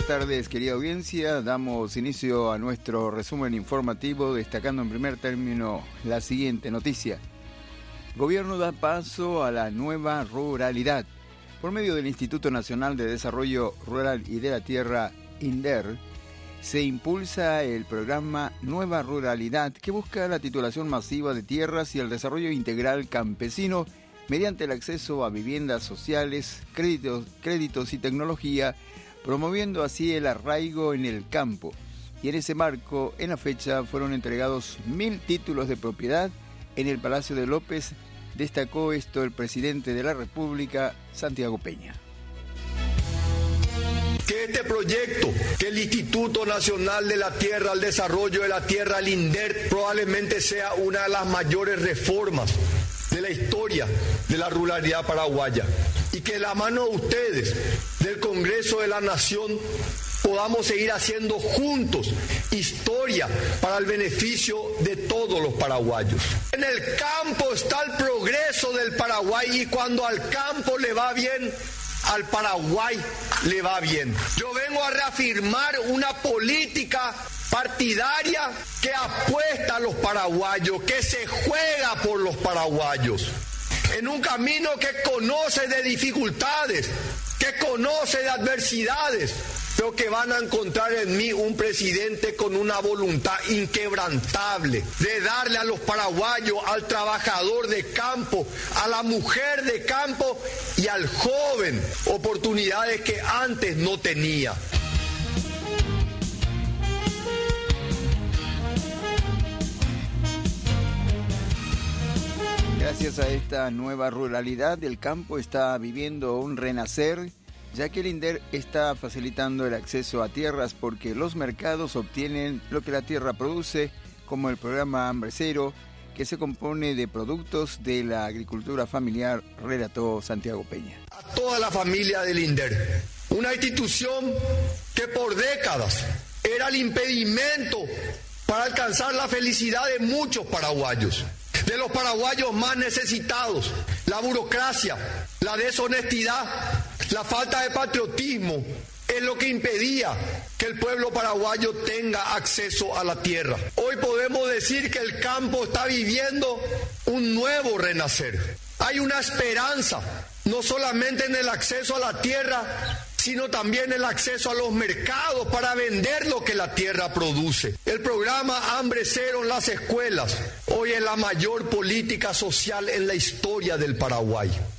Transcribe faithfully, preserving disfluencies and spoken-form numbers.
tardes, querida audiencia. Damos inicio a nuestro resumen informativo, destacando en primer término la siguiente noticia. Gobierno da paso a la nueva ruralidad. Por medio del Instituto Nacional de Desarrollo Rural y de la Tierra, INDER, se impulsa el programa Nueva Ruralidad, que busca la titulación masiva de tierras y el desarrollo integral campesino mediante el acceso a viviendas sociales, créditos, créditos y tecnología, promoviendo así el arraigo en el campo. Y en ese marco, en la fecha, fueron entregados mil títulos de propiedad en el Palacio de López. Destacó esto el presidente de la República, Santiago Peña. Que este proyecto, que el Instituto Nacional de la Tierra, el Desarrollo de la Tierra, el INDER, probablemente sea una de las mayores reformas de la historia de la ruralidad paraguaya. Y que de la mano de ustedes, del Congreso de la Nación, podamos seguir haciendo juntos historia para el beneficio de todos los paraguayos. En el campo está el progreso del Paraguay, y cuando al campo le va bien, al Paraguay le va bien. Yo vengo a reafirmar una política partidaria que apuesta a los paraguayos, que se juega por los paraguayos, en un camino que conoce de dificultades, que conoce de adversidades, pero que van a encontrar en mí un presidente con una voluntad inquebrantable de darle a los paraguayos, al trabajador de campo, a la mujer de campo y al joven oportunidades que antes no tenía. Gracias a esta nueva ruralidad, el campo está viviendo un renacer, ya que el INDER está facilitando el acceso a tierras porque los mercados obtienen lo que la tierra produce, como el programa Hambre Cero, que se compone de productos de la agricultura familiar, relató Santiago Peña. A toda la familia del INDER, una institución que por décadas era el impedimento para alcanzar la felicidad de muchos paraguayos, de los paraguayos más necesitados. La burocracia, la deshonestidad, la falta de patriotismo es lo que impedía que el pueblo paraguayo tenga acceso a la tierra. Hoy podemos decir que el campo está viviendo un nuevo renacer. Hay una esperanza, no solamente en el acceso a la tierra, sino también el acceso a los mercados para vender lo que la tierra produce. El programa Hambre Cero en las escuelas hoy es la mayor política social en la historia del Paraguay.